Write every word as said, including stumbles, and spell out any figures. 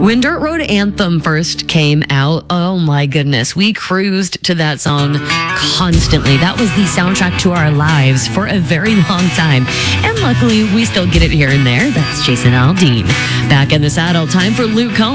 When Dirt Road Anthem first came out, oh my goodness, we cruised to that song constantly. That was the soundtrack to our lives for a very long time. And luckily, we still get it here and there. That's Jason Aldean. Back in the saddle, time for Luke Combs.